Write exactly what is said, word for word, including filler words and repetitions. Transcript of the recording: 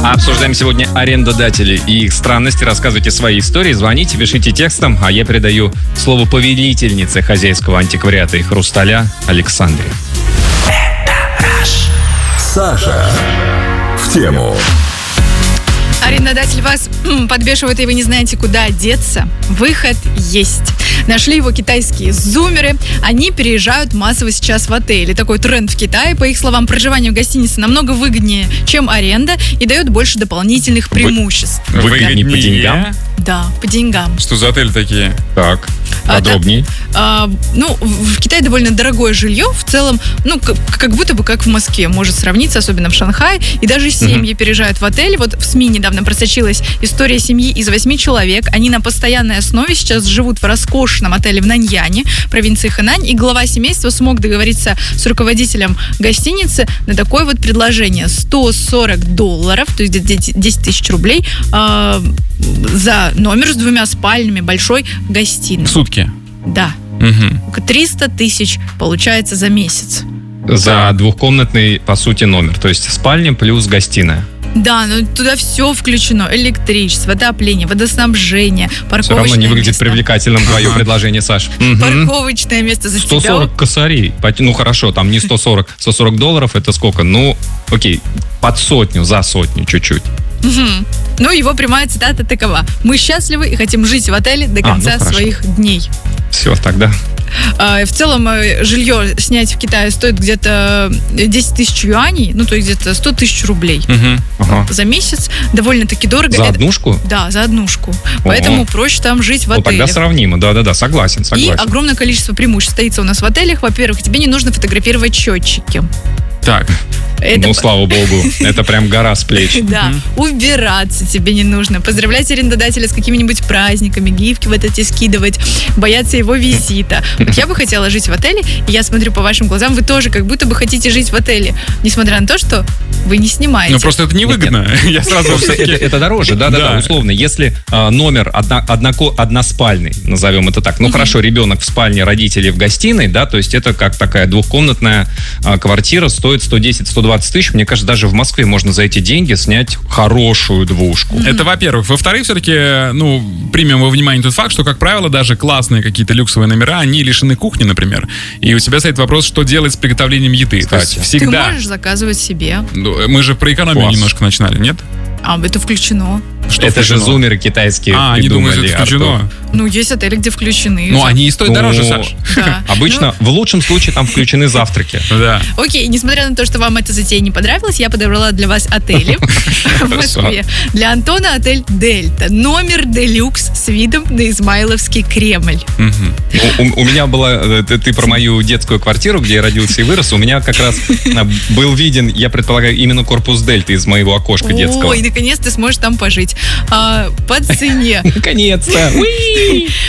Обсуждаем сегодня арендодателей и их странности. Рассказывайте свои истории, звоните, пишите текстом, а я передаю слово повелительнице хозяйского антиквариата и хрусталя Александре. Саша в тему. Арендодатель вас подбешивает, и вы не знаете, куда деться. Выход есть. Нашли его китайские зумеры. Они переезжают массово сейчас в отели. Такой тренд в Китае. По их словам, проживание в гостинице намного выгоднее, чем аренда, и дает больше дополнительных преимуществ. Вы, выгоднее по деньгам? Да, по деньгам. Что за отели такие? Так, подробней. А, да, а, ну, в Китае довольно дорогое жилье. В целом, ну, как, как будто бы как в Москве. Может сравниться, особенно в Шанхае. И даже семьи mm-hmm. переезжают в отель. Вот в СМИ недавно просочилась история семьи из восьми человек. Они на постоянной основе сейчас живут в роскошном отеле в Наньяне, провинции Хэнань. И глава семейства смог договориться с руководителем гостиницы на такое вот предложение. сто сорок долларов, то есть десять тысяч рублей, э, за номер с двумя спальнями, большой гостиной. В сутки? Да. Угу. триста тысяч получается за месяц. За двухкомнатный, по сути, номер. То есть спальня плюс гостиная. Да, но туда все включено. Электричество, отопление, водоснабжение, парковочное Все равно не выглядит место. Привлекательным твое предложение, Саш. Парковочное место за сто сорок тебя. косарей. Ну хорошо, там не сто сорок, сто сорок долларов, это сколько? Ну, окей, под сотню, за сотню чуть-чуть. Угу. Ну, его прямая цитата такова. Мы счастливы и хотим жить в отеле до конца а, ну, своих дней. Все, тогда. В целом, жилье снять в Китае стоит где-то десять тысяч юаней, ну, то есть где-то сто тысяч рублей угу. ага. за месяц. Довольно-таки дорого. За однушку? Да, за однушку. О-о. Поэтому проще там жить в отеле. Ну, тогда сравнимо, да-да-да, согласен, согласен. И огромное количество преимуществ стоится у нас в отелях. Во-первых, тебе не нужно фотографировать счетчики. Так. Это... Ну, слава богу, это прям гора с плеч. Да, убираться тебе не нужно. Поздравлять арендодателя с какими-нибудь праздниками, гифки вот эти скидывать, бояться его визита. Вот я бы хотела жить в отеле, и я смотрю по вашим глазам, вы тоже как будто бы хотите жить в отеле, несмотря на то, что вы не снимаете. Ну, просто это невыгодно. Я сразу это, это дороже, да-да-да, условно. Если а, номер одна, однако, односпальный, назовем это так, ну, mm-hmm. хорошо, ребенок в спальне, родители в гостиной, да, то есть это как такая двухкомнатная а, квартира, стоит сто десять - сто двадцать тысяч. Мне кажется, даже в Москве можно за эти деньги снять хорошую двушку. Mm-hmm. Это, во-первых. Во-вторых, все-таки, ну, примем во внимание тот факт, что, как правило, даже классные какие-то люксовые номера, они лишены кухни, например. И у тебя стоит вопрос, что делать с приготовлением еды. Кстати. То есть всегда... Ты можешь заказывать себе. Мы же про экономию Класс. немножко начинали, нет? А, это включено. Что это включено? Же зумеры китайские А, они думают, это включено. Артур. Ну, есть отели, где включены. Ну, они и стоят ну, дороже, Саш. Да. Обычно, ну... в лучшем случае, там включены завтраки. Да. Окей, несмотря на то, что вам эта затея не понравилась, я подобрала для вас отели в Москве. Для Антона отель «Дельта». Номер делюкс с видом на Измайловский Кремль. У меня была... Ты про мою детскую квартиру, где я родился и вырос, у меня как раз был виден, я предполагаю, именно корпус «Дельты» из моего окошка детского. Ой, наконец ты сможешь там пожить. По цене. Наконец-то!